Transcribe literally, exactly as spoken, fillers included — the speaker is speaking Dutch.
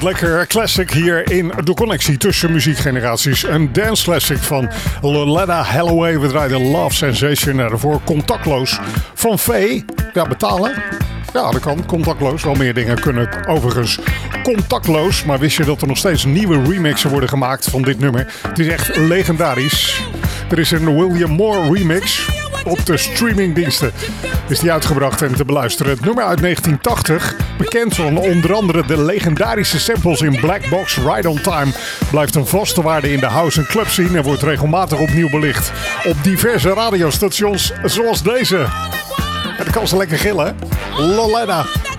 lekker classic hier in de connectie tussen muziekgeneraties. Een dance classic van Loletta Holloway. We draaiden Love Sensation. En daarvoor Contactloos van Vee. Ja, betalen. Ja, dat kan. Contactloos. Wel meer dingen kunnen overigens contactloos. Maar wist je dat er nog steeds nieuwe remixen worden gemaakt van dit nummer? Het is echt legendarisch. Er is een William Moore remix op de streamingdiensten. Is die uitgebracht en te beluisteren. Het nummer uit negentien tachtig, bekend van onder andere de legendarische samples in Black Box Ride on Time, blijft een vaste waarde in de house- en club scene en wordt regelmatig opnieuw belicht op diverse radiostations zoals deze. En dan kan ze lekker gillen, hè? Loletta.